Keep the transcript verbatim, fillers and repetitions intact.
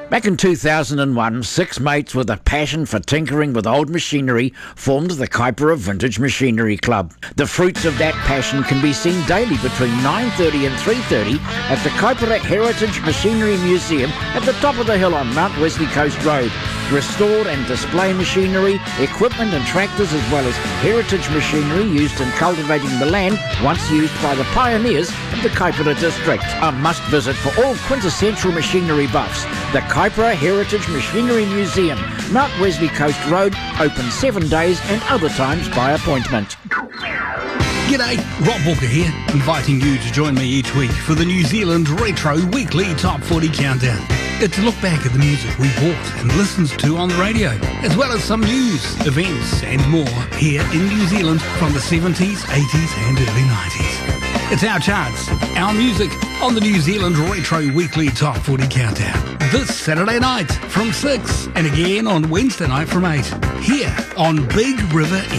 Back in two thousand one, six mates with a passion for tinkering with old machinery formed the Kaipara Vintage Machinery Club. The fruits of that passion can be seen daily between nine thirty and three thirty at the Kaipara Heritage Machinery Museum at the top of the hill on Mount Wesley Coast Road. Restored and display machinery, equipment and tractors, as well as heritage machinery used in cultivating the land once used by the pioneers of the Kaipara district. A must visit for all quintessential machinery buffs. The Kaipara Heritage Machinery Museum, Mount Wesley Coast Road, open seven days and other times by appointment. G'day, Rob Walker here, inviting you to join me each week for the New Zealand Retro Weekly Top forty Countdown. It's a look back at the music we bought and listened to on the radio, as well as some news, events and more here in New Zealand from the seventies, eighties and early nineties. It's our charts, our music on the New Zealand Retro Weekly Top forty Countdown. This Saturday night from six and again on Wednesday night from eight, here on Big River